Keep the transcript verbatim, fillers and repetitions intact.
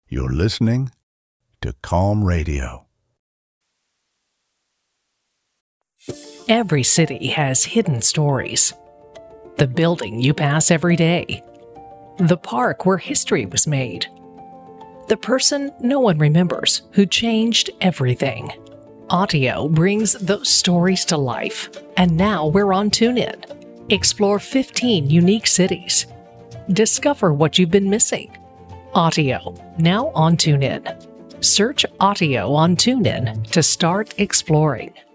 You're listening to Calm Radio. Every city has hidden stories. The building you pass every day. The park where history was made. The person no one remembers who changed everything. Audio brings those stories to life, and now we're on TuneIn. Explore fifteen unique cities. Discover what you've been missing. Audio, now on TuneIn. Search Audio on TuneIn to start exploring.